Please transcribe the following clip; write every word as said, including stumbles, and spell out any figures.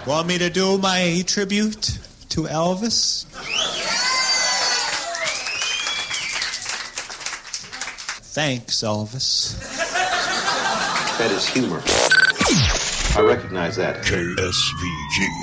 Want me to do my tribute to Elvis? Thanks, Elvis. That is humor. I recognize that. K S V G.